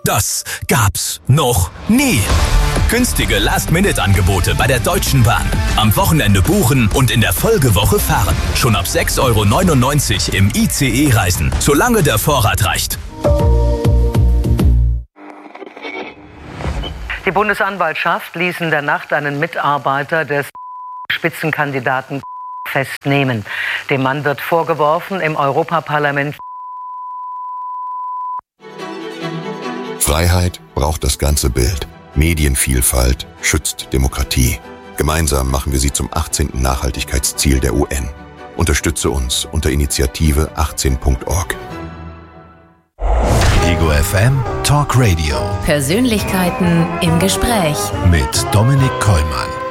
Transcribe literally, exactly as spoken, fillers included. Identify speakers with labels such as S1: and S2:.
S1: Das gab's noch nie. Günstige Last-Minute-Angebote bei der Deutschen Bahn. Am Wochenende buchen und in der Folgewoche fahren. Schon ab sechs Euro neunundneunzig im I C E reisen, solange der Vorrat reicht.
S2: Die Bundesanwaltschaft ließ in der Nacht einen Mitarbeiter des Spitzenkandidaten festnehmen. Dem Mann wird vorgeworfen, im Europaparlament.
S3: Freiheit braucht das ganze Bild. Medienvielfalt schützt Demokratie. Gemeinsam machen wir sie zum achtzehnten Nachhaltigkeitsziel der U N. Unterstütze uns unter Initiative achtzehn Punkt org.
S4: Ego F M Talk Radio.
S5: Persönlichkeiten im Gespräch.
S4: Mit Dominik Kollmann.